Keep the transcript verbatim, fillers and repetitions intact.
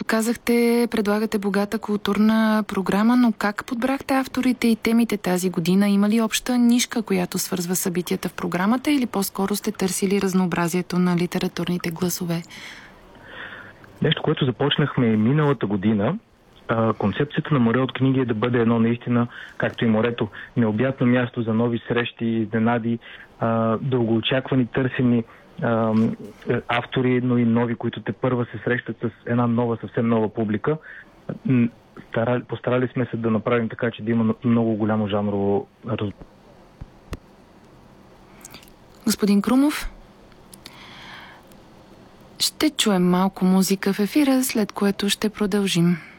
казахте, предлагате богата културна програма, но как подбрахте авторите и темите тази година? Има ли обща нишка, която свързва събитията в програмата, или по-скоро сте търсили разнообразието на литературните гласове? Нещо, което започнахме миналата година. Концепцията на Море от книги е да бъде едно наистина, както и морето, необятно място за нови срещи, изненади, дългоочаквани, търсени автори, но и нови, които те първа се срещат с една нова, съвсем нова публика. Старали, постарали сме се да направим така, че да има много голямо жанрово разбиране. Господин Крумов, ще чуем малко музика в ефира, след което ще продължим.